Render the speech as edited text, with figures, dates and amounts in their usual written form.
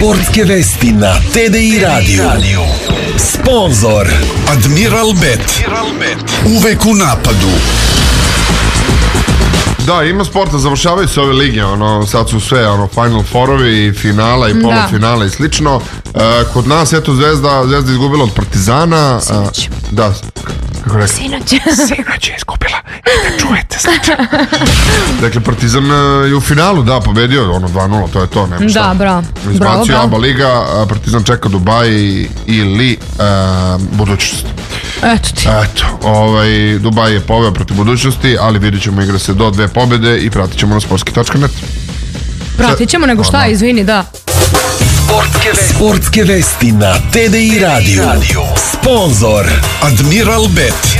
Sportske vesti na TDI Radio. Sponzor Admiral Bet. Uvek u napadu. Da, ima sporta, završavaju se ove lige, sad su sve, Final Fourovi, finala i polufinala i slično. Kod nas, eto, Zvezda izgubila od Partizana. Sinoć. Da, kako rekao? Sinoć je izgubila, da čujete slučaj. Dakle, Partizan je u finalu, da, pobedio, 2-0, to je to, nema šta. Da, bravo. Izbacio ABA liga, Partizan čeka Dubaj ili budućnost. Dubaj je poveo protiv budućnosti, ali vidjet ćemo, igra se do 2 pobjede i pratit ćemo na sportski.net. Pratit ćemo, nego šta, izvini, da. Sportske vesti na TDI Radio. Sponzor Admiral Bet.